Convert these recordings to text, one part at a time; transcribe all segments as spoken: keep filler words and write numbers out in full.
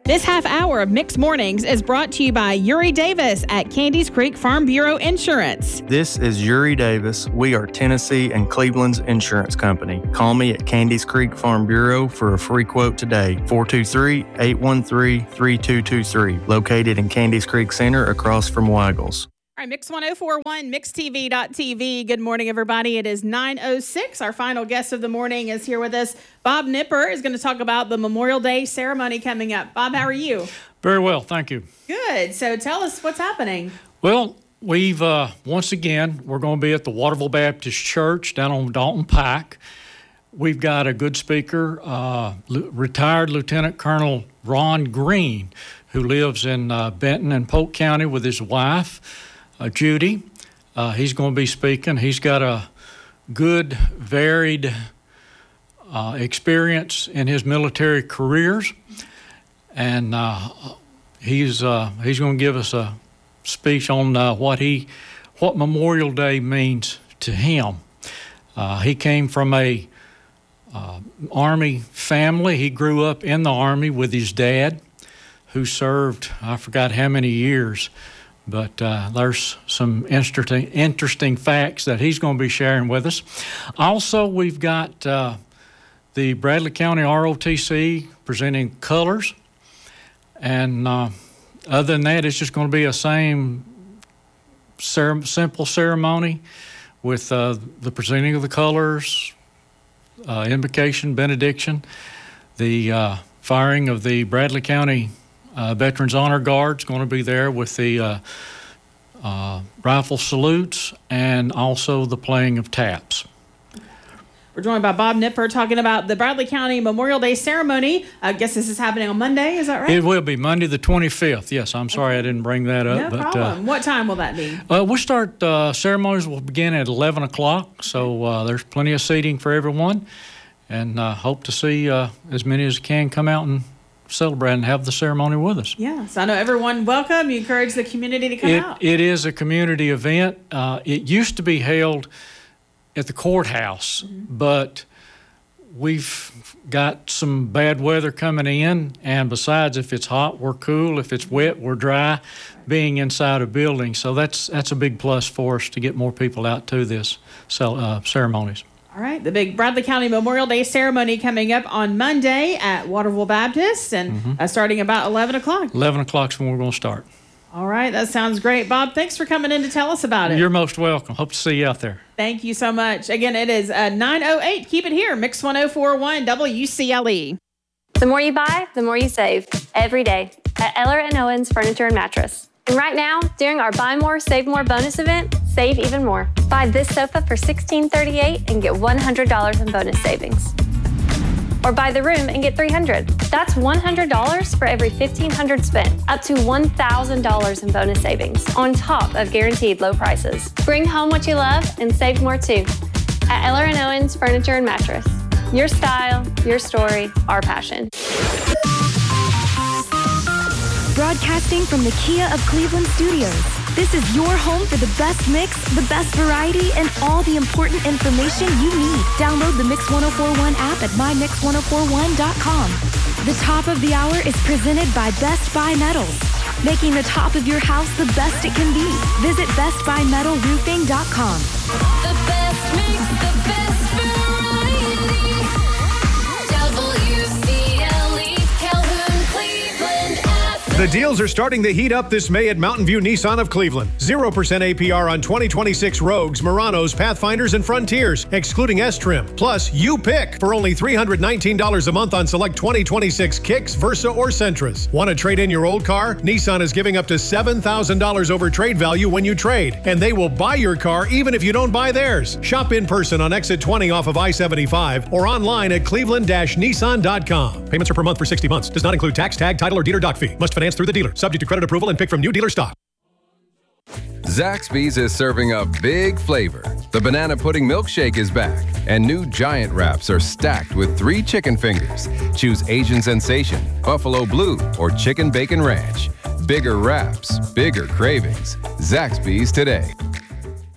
This half hour of Mixed Mornings is brought to you by Uri Davis at Candies Creek Farm Bureau Insurance. This is Uri Davis. We are Tennessee and Cleveland's insurance company. Call me at Candies Creek Farm Bureau for a free quote today. four two three, eight one three, three two two three. Located in Candies Creek Center across from Weigels. All right, Mix one oh four point one, mix t v dot t v. Good morning, everybody. It is nine oh six. Our final guest of the morning is here with us. Bob Nipper is going to talk about the Memorial Day ceremony coming up. Bob, how are you? Very well, thank you. Good. So tell us what's happening. Well, we've, uh, once again, we're going to be at the Waterville Baptist Church down on Dalton Pike. We've got a good speaker, uh, L- retired Lieutenant Colonel Ron Green, who lives in uh, Benton and Polk County with his wife. Uh, Judy, uh, he's going to be speaking. He's got a good, varied uh, experience in his military careers, and uh, he's uh, he's going to give us a speech on uh, what he what Memorial Day means to him. Uh, he came from a uh, Army family. He grew up in the Army with his dad, who served I forgot how many years. But uh, there's some interesting, interesting facts that he's going to be sharing with us. Also, we've got uh, the Bradley County R O T C presenting colors. And uh, other than that, it's just going to be a same cer- simple ceremony with uh, the presenting of the colors, uh, invocation, benediction, the uh, firing of the Bradley County Uh, Veterans Honor Guard's going to be there with the uh, uh, rifle salutes and also the playing of taps. We're joined by Bob Nipper talking about the Bradley County Memorial Day ceremony. I guess this is happening on Monday, is that right? It will be Monday the twenty-fifth. Yes, I'm sorry okay. I didn't bring that up. No but, problem. Uh, What time will that be? Uh, we'll start, uh, ceremonies will begin at eleven o'clock, so uh, there's plenty of seating for everyone, and uh, hope to see uh, as many as can come out and celebrate and have the ceremony with us. Yes, I know everyone welcome. You encourage the community to come it, out. It is a community event. Uh, it used to be held at the courthouse, mm-hmm. but we've got some bad weather coming in, and besides, if it's hot, we're cool. If it's wet, we're dry, being inside a building. So that's that's a big plus for us to get more people out to this uh, ceremonies. All right, the big Bradley County Memorial Day ceremony coming up on Monday at Waterville Baptist, and mm-hmm. uh, starting about eleven o'clock. eleven o'clock is when we're going to start. All right, that sounds great. Bob, thanks for coming in to tell us about it. You're most welcome. Hope to see you out there. Thank you so much. Again, it is uh, nine oh eight. Keep it here, Mix one oh four point one W C L E. The more you buy, the more you save. Every day at Eller and Owens Furniture and Mattress. And right now, during our Buy More, Save More bonus event, save even more. Buy this sofa for sixteen thirty-eight and get one hundred dollars in bonus savings. Or buy the room and get three hundred dollars. That's one hundred dollars for every fifteen hundred dollars spent, up to one thousand dollars in bonus savings, on top of guaranteed low prices. Bring home what you love and save more too. At Eller and Owens Furniture and Mattress. Your style, your story, our passion. Broadcasting from the Kia of Cleveland studios, this is your home for the best mix, the best variety, and all the important information you need. Download the Mix one oh four point one app at my mix one oh four one dot com. The top of the hour is presented by Best Buy Metals, making the top of your house the best it can be. Visit best buy metal roofing dot com. The best mix, the best variety. W C L E, Calhoun, Cleveland. The deals are starting to heat up this May at Mountain View Nissan of Cleveland. zero percent A P R on twenty twenty-six Rogues, Muranos, Pathfinders, and Frontiers, excluding S-Trim. Plus, you pick for only three hundred nineteen dollars a month on select twenty twenty-six Kicks, Versa, or Sentras. Want to trade in your old car? Nissan is giving up to seven thousand dollars over trade value when you trade, and they will buy your car even if you don't buy theirs. Shop in person on exit twenty off of I seventy-five or online at cleveland dash nissan dot com. Payments are per month for sixty months. Does not include tax, tag, title, or dealer doc fee. Must finance through the dealer. Subject to credit approval and pick from new dealer stock. Zaxby's is serving up big flavor. The banana pudding milkshake is back, and new giant wraps are stacked with three chicken fingers. Choose Asian Sensation, Buffalo Blue, or Chicken Bacon Ranch. Bigger wraps, bigger cravings. Zaxby's today.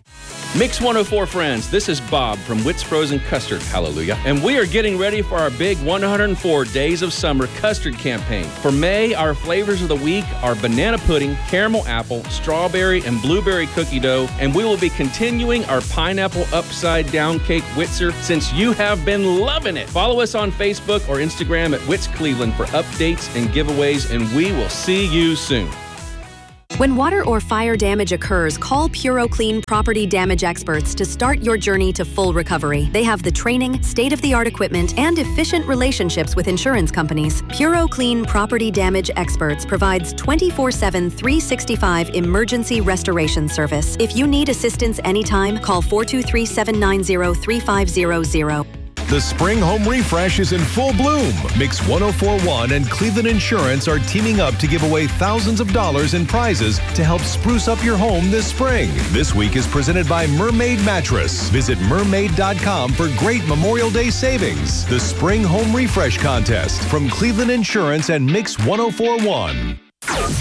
Mix one oh four friends, this is Bob from Witt's Frozen Custard, hallelujah. And we are getting ready for our big one hundred four Days of Summer Custard campaign. For May, our flavors of the week are banana pudding, caramel apple, strawberry, and blueberry cookie dough. And we will be continuing our pineapple upside down cake Witzer since you have been loving it. Follow us on Facebook or Instagram at Witz Cleveland for updates and giveaways, and we will see you soon. When water or fire damage occurs, call PuroClean Property Damage Experts to start your journey to full recovery. They have the training, state-of-the-art equipment, and efficient relationships with insurance companies. PuroClean Property Damage Experts provides twenty-four seven, three sixty-five emergency restoration service. If you need assistance anytime, call four two three, seven nine zero, three five zero zero. The spring home refresh is in full bloom. Mix one oh four point one and Cleveland Insurance are teaming up to give away thousands of dollars in prizes to help spruce up your home this spring. This week is presented by Mermaid Mattress. Visit mermaid dot com for great Memorial Day savings. The spring home refresh contest from Cleveland Insurance and Mix one oh four point one.